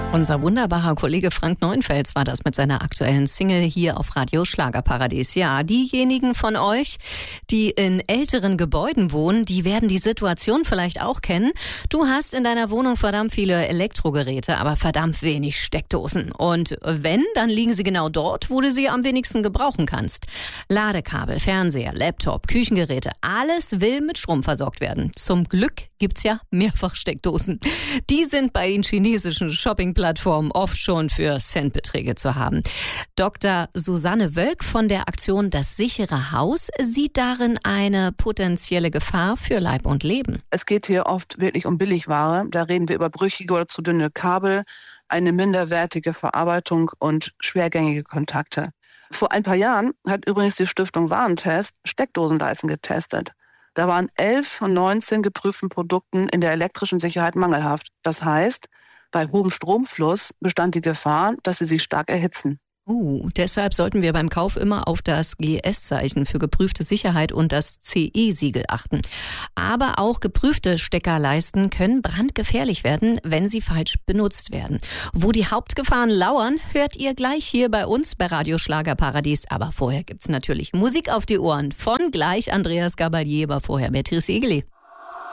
Unser wunderbarer Kollege Frank Neuenfels war das mit seiner aktuellen Single hier auf Radio Schlagerparadies. Ja, diejenigen von euch, die in älteren Gebäuden wohnen, die werden die Situation vielleicht auch kennen. Du hast in deiner Wohnung verdammt viele Elektrogeräte, aber verdammt wenig Steckdosen. Und wenn, dann liegen sie genau dort, wo du sie am wenigsten gebrauchen kannst. Ladekabel, Fernseher, Laptop, Küchengeräte, alles will mit Strom versorgt werden. Zum Glück gibt's ja Mehrfachsteckdosen. Die sind bei den chinesischen Shoppingplattformen oft schon für Centbeträge zu haben. Dr. Susanne Wölk von der Aktion Das sichere Haus sieht darin eine potenzielle Gefahr für Leib und Leben. Es geht hier oft wirklich um Billigware. Da reden wir über brüchige oder zu dünne Kabel, eine minderwertige Verarbeitung und schwergängige Kontakte. Vor ein paar Jahren hat übrigens die Stiftung Warentest Steckdosenleisten getestet. Da waren 11 von 19 geprüften Produkten in der elektrischen Sicherheit mangelhaft. Das heißt, bei hohem Stromfluss bestand die Gefahr, dass sie sich stark erhitzen. Deshalb sollten wir beim Kauf immer auf das GS-Zeichen für geprüfte Sicherheit und das CE-Siegel achten. Aber auch geprüfte Steckerleisten können brandgefährlich werden, wenn sie falsch benutzt werden. Wo die Hauptgefahren lauern, hört ihr gleich hier bei uns bei Radio Schlagerparadies. Aber vorher gibt's natürlich Musik auf die Ohren. Von gleich Andreas Gabalier, aber vorher Beatrice Egeli.